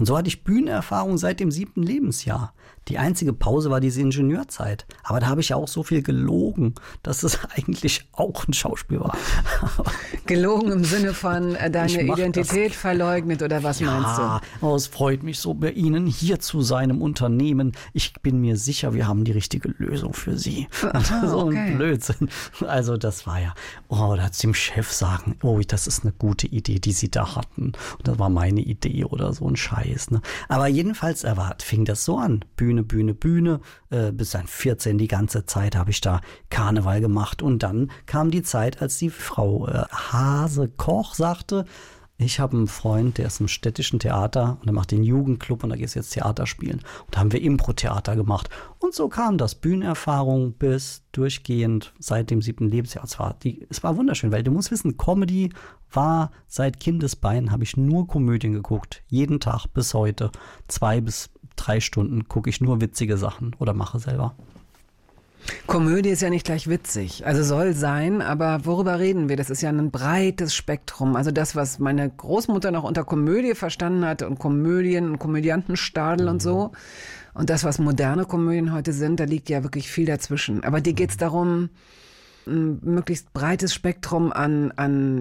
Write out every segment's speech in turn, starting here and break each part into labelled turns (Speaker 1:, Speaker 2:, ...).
Speaker 1: Und so hatte ich Bühnenerfahrung seit dem 7. Lebensjahr. Die einzige Pause war diese Ingenieurzeit. Aber da habe ich ja auch so viel gelogen, dass es eigentlich auch ein Schauspiel war.
Speaker 2: Gelogen im Sinne von deine Identität verleugnet oder was meinst du?
Speaker 1: Ja, es freut mich so, bei Ihnen hier zu sein im Unternehmen. Ich bin mir sicher, wir haben die richtige Lösung für Sie. So ein Blödsinn. Also das war ja, da dem Chef sagen, das ist eine gute Idee, die Sie da hatten. Und das war meine Idee oder so ein Scheiß. Ne? Aber jedenfalls fing das so an. Bühne. Bis dann 14 die ganze Zeit habe ich da Karneval gemacht. Und dann kam die Zeit, als die Frau Hase-Koch sagte, ich habe einen Freund, der ist im städtischen Theater und der macht den Jugendclub und da gehst du jetzt Theater spielen. Und da haben wir Impro-Theater gemacht. Und so kam das Bühnenerfahrung bis durchgehend seit dem 7. Lebensjahr. Es war wunderschön, weil du musst wissen, Comedy war seit Kindesbeinen, habe ich nur Komödien geguckt. Jeden Tag bis heute. 2 bis 3 Stunden gucke ich nur witzige Sachen oder mache selber.
Speaker 2: Komödie ist ja nicht gleich witzig. Also soll sein, aber worüber reden wir? Das ist ja ein breites Spektrum. Also das, was meine Großmutter noch unter Komödie verstanden hat und Komödien und Komödiantenstadel und so. Und das, was moderne Komödien heute sind, da liegt ja wirklich viel dazwischen. Aber dir geht's darum, ein möglichst breites Spektrum an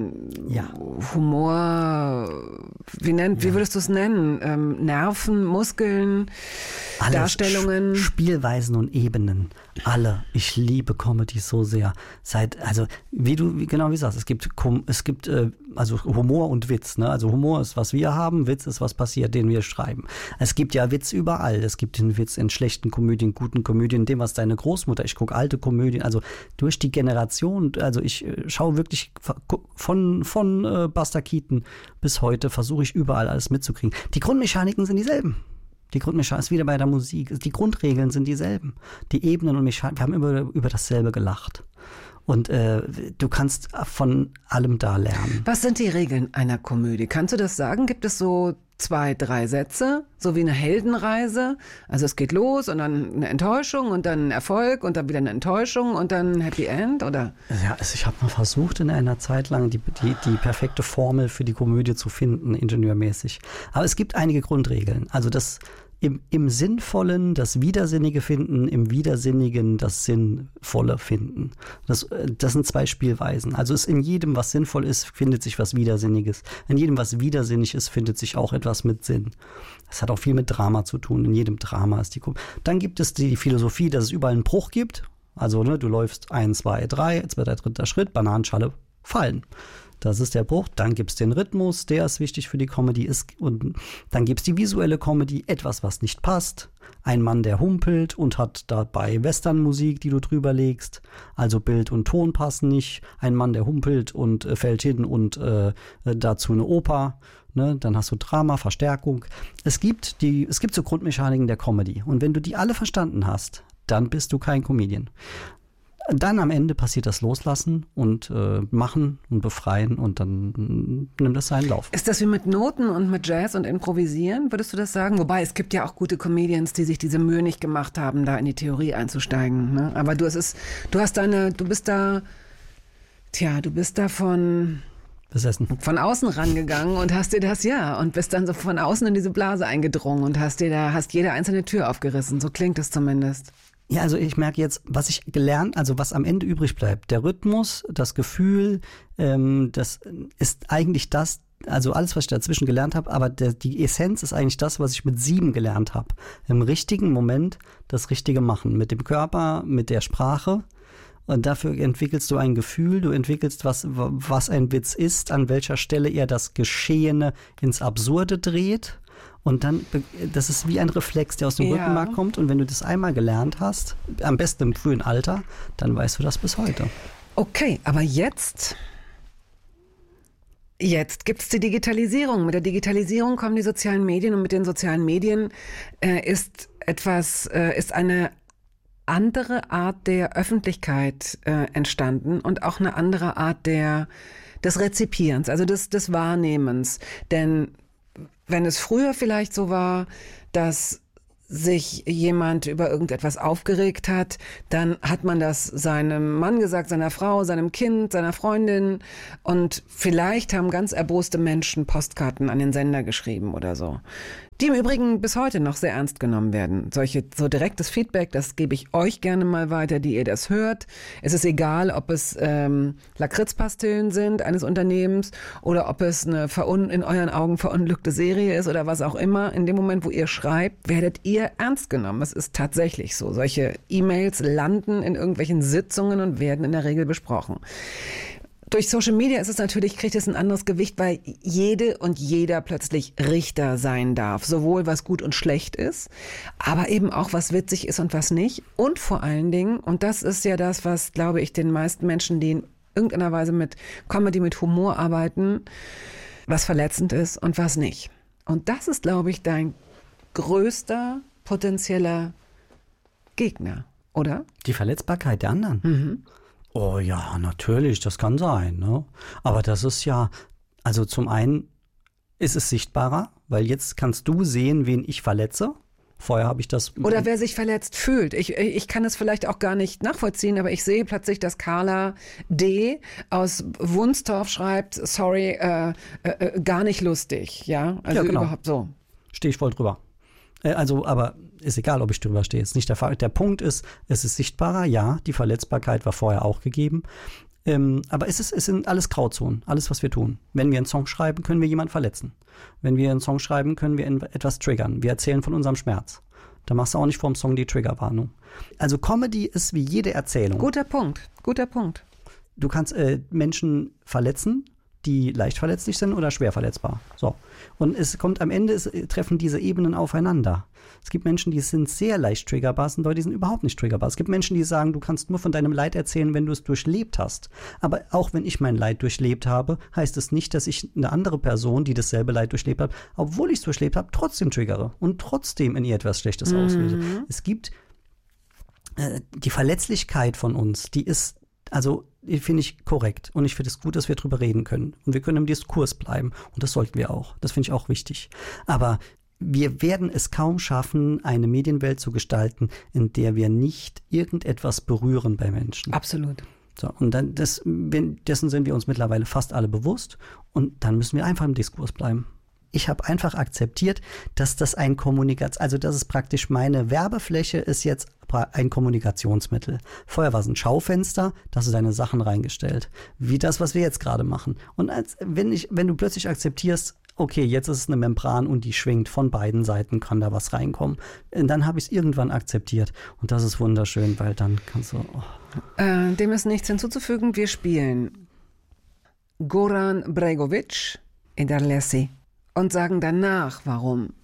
Speaker 2: Humor, wie würdest du es nennen? Nerven, Muskeln, alle Darstellungen?
Speaker 1: Spielweisen und Ebenen. Alle. Ich liebe Comedy so sehr. Wie du sagst, es gibt Humor und Witz. Ne? Also Humor ist, was wir haben, Witz ist, was passiert, den wir schreiben. Es gibt ja Witz überall. Es gibt den Witz in schlechten Komödien, guten Komödien, dem, was deine Großmutter, ich gucke alte Komödien, also durch die Generation, also ich schaue wirklich von Buster Keaton bis heute, versuche ich überall alles mitzukriegen. Die Grundmechaniken sind dieselben. Die Grundmechanik ist wieder bei der Musik. Die Grundregeln sind dieselben. Die Ebenen und Mechanik, wir haben über dasselbe gelacht. Und du kannst von allem da lernen.
Speaker 2: Was sind die Regeln einer Komödie? Kannst du das sagen? Gibt es so 2, 3 Sätze, so wie eine Heldenreise? Also es geht los und dann eine Enttäuschung und dann ein Erfolg und dann wieder eine Enttäuschung und dann ein Happy End, oder?
Speaker 1: Ja, ich habe mal versucht in einer Zeit lang die perfekte Formel für die Komödie zu finden, ingenieurmäßig. Aber es gibt einige Grundregeln. Also das im Sinnvollen das Widersinnige finden, im Widersinnigen das Sinnvolle finden. Das sind 2 Spielweisen. Also in jedem, was sinnvoll ist, findet sich was Widersinniges. In jedem, was widersinnig ist, findet sich auch etwas mit Sinn. Das hat auch viel mit Drama zu tun. In jedem Drama ist Dann gibt es die Philosophie, dass es überall einen Bruch gibt. Also du läufst 1, 2, 3, 2, 3. Schritt, Bananenschale fallen. Das ist der Bruch. Dann gibt es den Rhythmus, der ist wichtig für die Comedy. Und dann gibt es die visuelle Comedy, etwas, was nicht passt. Ein Mann, der humpelt und hat dabei Westernmusik, die du drüber legst. Also Bild und Ton passen nicht. Ein Mann, der humpelt und fällt hin und dazu eine Oper. Ne? Dann hast du Drama, Verstärkung. Es gibt so Grundmechaniken der Comedy. Und wenn du die alle verstanden hast, dann bist du kein Comedian. Dann am Ende passiert das Loslassen und Machen und Befreien und dann nimmt das seinen Lauf.
Speaker 2: Ist das wie mit Noten und mit Jazz und Improvisieren, würdest du das sagen? Wobei, es gibt ja auch gute Comedians, die sich diese Mühe nicht gemacht haben, da in die Theorie einzusteigen. Ne? Aber du bist da
Speaker 1: besessen.
Speaker 2: Von außen rangegangen und hast dir das, und bist dann so von außen in diese Blase eingedrungen und hast jede einzelne Tür aufgerissen. So klingt es zumindest.
Speaker 1: Ja, also ich merke jetzt, was am Ende übrig bleibt. Der Rhythmus, das Gefühl, das ist eigentlich das, also alles, was ich dazwischen gelernt habe, aber die Essenz ist eigentlich das, was ich mit 7 gelernt habe. Im richtigen Moment das Richtige machen. Mit dem Körper, mit der Sprache. Und dafür entwickelst du ein Gefühl, du entwickelst, was ein Witz ist, an welcher Stelle er das Geschehene ins Absurde dreht. Und dann, das ist wie ein Reflex, der aus dem Rückenmark kommt. Und wenn du das einmal gelernt hast, am besten im frühen Alter, dann weißt du das bis heute.
Speaker 2: Okay, aber jetzt gibt es die Digitalisierung. Mit der Digitalisierung kommen die sozialen Medien und mit den sozialen Medien ist eine andere Art der Öffentlichkeit entstanden und auch eine andere Art des Rezipierens, also des Wahrnehmens. Denn wenn es früher vielleicht so war, dass sich jemand über irgendetwas aufgeregt hat, dann hat man das seinem Mann gesagt, seiner Frau, seinem Kind, seiner Freundin, und vielleicht haben ganz erboste Menschen Postkarten an den Sender geschrieben oder so. die im Übrigen bis heute noch sehr ernst genommen werden. So direktes Feedback, das gebe ich euch gerne mal weiter, die ihr das hört. Es ist egal, ob es Lakritzpastillen sind eines Unternehmens oder ob es eine in euren Augen verunglückte Serie ist oder was auch immer. In dem Moment, wo ihr schreibt, werdet ihr ernst genommen. Es ist tatsächlich so. Solche E-Mails landen in irgendwelchen Sitzungen und werden in der Regel besprochen. Durch Social Media ist es natürlich, kriegt es ein anderes Gewicht, weil jede und jeder plötzlich Richter sein darf. Sowohl was gut und schlecht ist, aber eben auch was witzig ist und was nicht. Und vor allen Dingen, und das ist ja das, was, glaube ich, den meisten Menschen, die in irgendeiner Weise mit Comedy, mit Humor arbeiten, was verletzend ist und was nicht. Und das ist, glaube ich, dein größter potenzieller Gegner, oder?
Speaker 1: Die Verletzbarkeit der anderen.
Speaker 2: Mhm.
Speaker 1: Oh ja, natürlich, das kann sein. Ne? Aber das ist ja, also zum einen ist es sichtbarer, weil jetzt kannst du sehen, wen ich verletze. Vorher habe ich das...
Speaker 2: Oder wer sich verletzt fühlt. Ich kann es vielleicht auch gar nicht nachvollziehen, aber ich sehe plötzlich, dass Carla D. aus Wunstorf schreibt, sorry, gar nicht lustig. Ja, also
Speaker 1: ja, genau.
Speaker 2: Überhaupt so.
Speaker 1: Stehe ich voll drüber. Also, aber ist egal, ob ich drüber stehe. Ist nicht der Fall. Der Punkt ist, es ist sichtbarer. Ja, die Verletzbarkeit war vorher auch gegeben. Aber es sind alles Grauzonen, alles, was wir tun. Wenn wir einen Song schreiben, können wir jemanden verletzen. Wenn wir einen Song schreiben, können wir etwas triggern. Wir erzählen von unserem Schmerz. Da machst du auch nicht vor dem Song die Triggerwarnung. Also Comedy ist wie jede Erzählung.
Speaker 2: Guter Punkt.
Speaker 1: Du kannst Menschen verletzen, die leicht verletzlich sind oder schwer verletzbar. So. Und es kommt am Ende, treffen diese Ebenen aufeinander. Es gibt Menschen, die sind sehr leicht triggerbar, es sind Leute, die sind überhaupt nicht triggerbar. Es gibt Menschen, die sagen, du kannst nur von deinem Leid erzählen, wenn du es durchlebt hast. Aber auch wenn ich mein Leid durchlebt habe, heißt es nicht, dass ich eine andere Person, die dasselbe Leid durchlebt hat, obwohl ich es durchlebt habe, trotzdem triggere und trotzdem in ihr etwas Schlechtes auslöse. Es gibt die Verletzlichkeit von uns, die ist, also finde ich korrekt und ich finde es gut, dass wir drüber reden können und wir können im Diskurs bleiben und das sollten wir auch. Das finde ich auch wichtig. Aber wir werden es kaum schaffen, eine Medienwelt zu gestalten, in der wir nicht irgendetwas berühren bei Menschen.
Speaker 2: Absolut.
Speaker 1: So, und dann dessen sind wir uns mittlerweile fast alle bewusst und dann müssen wir einfach im Diskurs bleiben. Ich habe einfach akzeptiert, dass das also das ist praktisch meine Werbefläche ist jetzt ein Kommunikationsmittel. Vorher war es ein Schaufenster, da hast du deine Sachen reingestellt. Wie das, was wir jetzt gerade machen. Und wenn du plötzlich akzeptierst, okay, jetzt ist es eine Membran und die schwingt von beiden Seiten, kann da was reinkommen. Und dann habe ich es irgendwann akzeptiert. Und das ist wunderschön, weil dann kannst du... Oh.
Speaker 2: Dem ist nichts hinzuzufügen. Wir spielen Goran Bregovic in der Lessi und sagen danach, warum